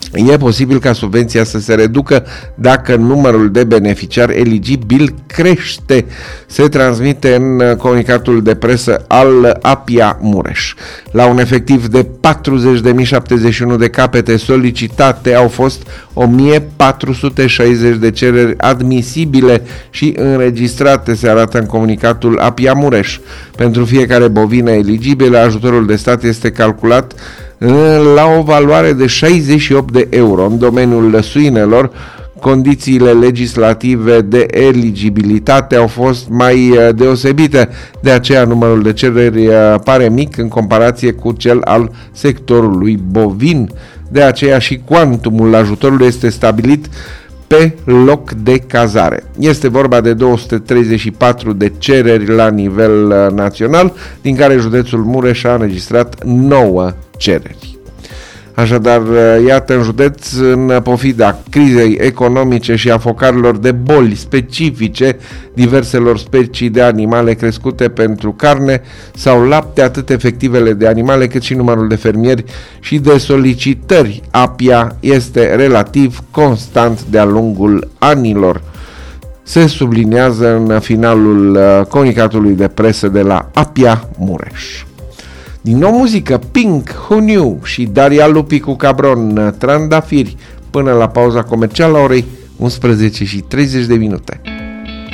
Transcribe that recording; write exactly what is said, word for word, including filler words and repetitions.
E posibil ca subvenția să se reducă dacă numărul de beneficiari eligibili crește, se transmite în comunicatul de presă al APIA Mureș. La un efectiv de patruzeci de mii șaptezeci și unu de capete solicitate au fost o mie patru sute șaizeci de cereri admisibile și înregistrate, se arată în comunicatul APIA Mureș. Pentru fiecare bovină eligibilă, ajutorul de stat este calculat la o valoare de șaizeci și opt de euro. În domeniul suinelor, condițiile legislative de eligibilitate au fost mai deosebite, de aceea numărul de cereri pare mic în comparație cu cel al sectorului bovin. De aceea și cuantumul ajutorului este stabilit pe loc de cazare. Este vorba de două sute treizeci și patru de cereri la nivel național, din care județul Mureș a înregistrat nouă cereri. Așadar, iată, în județ, în pofida crizei economice și a focarilor de boli specifice diverselor specii de animale crescute pentru carne sau lapte, atât efectivele de animale cât și numărul de fermieri și de solicitări APIA este relativ constant de-a lungul anilor. Se subliniază în finalul comunicatului de presă de la APIA Mureș. Din nou muzică, Pink, Who Knew și Daria Lupi cu Cabron, Trandafiri, până la pauza comercială a orei unsprezece și treizeci de minute.